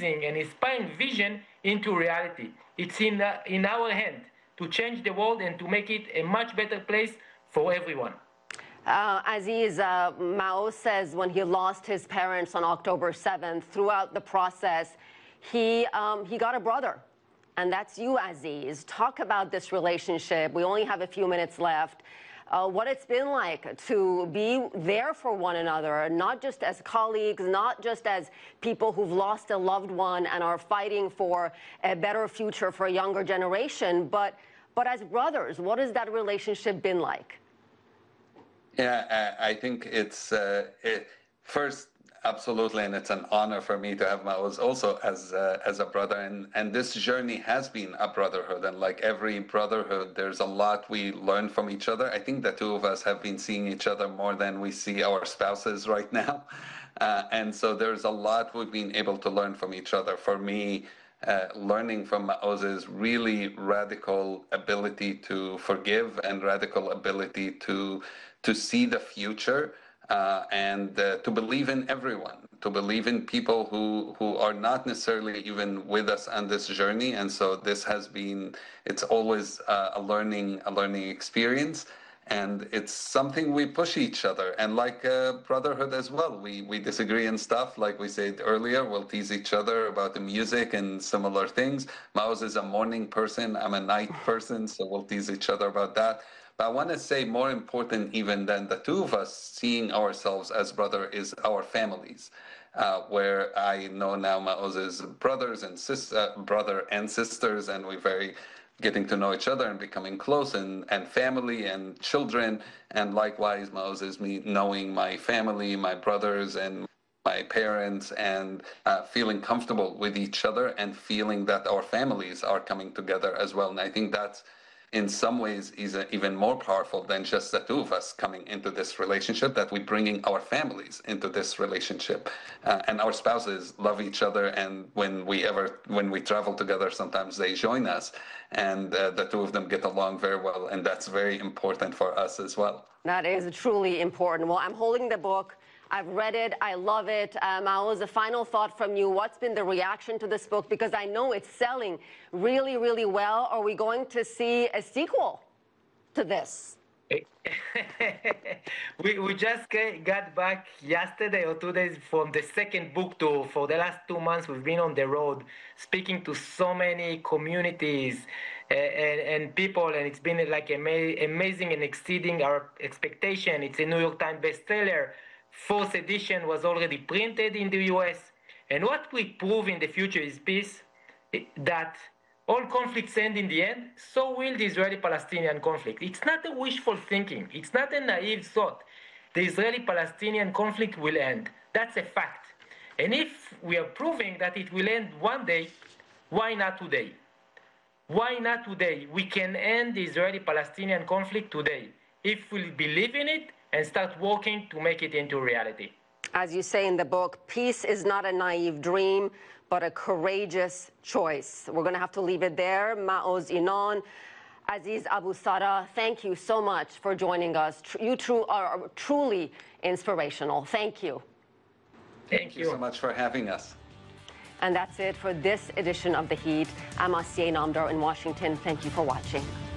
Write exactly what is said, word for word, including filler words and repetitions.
amazing and inspiring vision into reality. It's in, uh, in our hand to change the world and to make it a much better place for everyone. Uh, Aziz, uh, Maoz says when he lost his parents on October seventh, throughout the process, he, um, he got a brother. And that's you, Aziz. Talk about this relationship. We only have a few minutes left. Uh, what it's been like to be there for one another, not just as colleagues, not just as people who've lost a loved one and are fighting for a better future for a younger generation, but, but as brothers. What has that relationship been like? Yeah, I think it's, uh, it, first, absolutely, and it's an honor for me to have Maoz also as uh, as a brother, and and this journey has been a brotherhood, and like every brotherhood, there's a lot we learn from each other. I think the two of us have been seeing each other more than we see our spouses right now, uh, and so there's a lot we've been able to learn from each other. For me, uh, learning from Maoz's really radical ability to forgive and radical ability to to see the future. Uh, and uh, to believe in everyone, to believe in people who, who are not necessarily even with us on this journey. And so this has been, it's always uh, a learning, a learning experience. And it's something we push each other. And like uh, brotherhood as well, we, we disagree in stuff. Like we said earlier, we'll tease each other about the music and similar things. Maoz is a morning person, I'm a night person, so we'll tease each other about that. But I want to say more important even than the two of us seeing ourselves as brother is our families, uh, where I know now Maoz's brothers and sis, uh, brother and sisters, and we're very getting to know each other and becoming close, and, and family and children, and likewise Maoz is me knowing my family, my brothers and my parents, and uh, feeling comfortable with each other and feeling that our families are coming together as well. And I think that's in some ways is even more powerful than just the two of us coming into this relationship, that we're bringing our families into this relationship. Uh, and our spouses love each other, and when we ever, when we travel together, sometimes they join us, and uh, the two of them get along very well, and that's very important for us as well. That is truly important. Well, I'm holding the book. I've read it. I love it. Uh, Maoz, a final thought from you. What's been the reaction to this book? Because I know it's selling really, really well. Are we going to see a sequel to this? we, we just got back yesterday or two days from the second book tour. For the last two months, we've been on the road speaking to so many communities uh, and, and people, and it's been like ama amazing and exceeding our expectation. It's a New York Times bestseller. Fourth edition was already printed in the U S. And what we prove in the future is peace, that all conflicts end in the end. So will the Israeli-Palestinian conflict. It's not a wishful thinking. It's not a naive thought. The Israeli-Palestinian conflict will end. That's a fact. And if we are proving that it will end one day, why not today? Why not today? We can end the Israeli-Palestinian conflict today if we believe in it and start working to make it into reality. As you say in the book, peace is not a naive dream, but a courageous choice. We're going to have to leave it there. Maoz Inon, Aziz Abu Sara, thank you so much for joining us. You true are truly inspirational. Thank you. Thank, Thank you you so much for having us. And that's it for this edition of The Heat. I'm Asiye Namdar in Washington. Thank you for watching.